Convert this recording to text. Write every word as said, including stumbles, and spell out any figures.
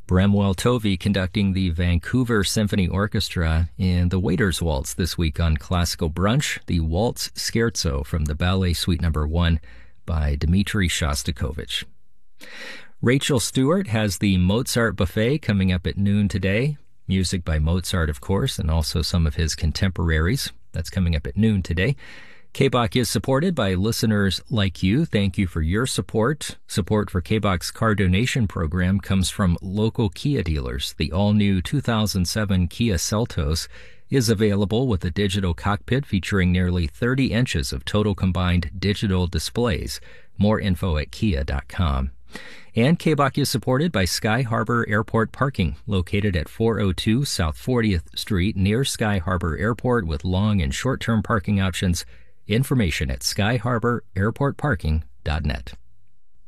Bramwell Tovey conducting the Vancouver Symphony Orchestra in the Waiters Waltz this week on Classical Brunch, the Waltz Scherzo from the Ballet Suite Number One by Dmitri Shostakovich. Rachel Stewart has the Mozart Buffet coming up at noon today. Music by Mozart, of course, and also some of his contemporaries. That's coming up at noon today. K B O C is supported by listeners like you. Thank you for your support. Support for K B O C's car donation program comes from local Kia dealers. The all-new two thousand seven Kia Seltos is available with a digital cockpit featuring nearly thirty inches of total combined digital displays. More info at kia dot com. And K B O C is supported by Sky Harbor Airport Parking, located at four oh two South fortieth Street near Sky Harbor Airport with long and short-term parking options. Information at sky harbor airport parking dot net.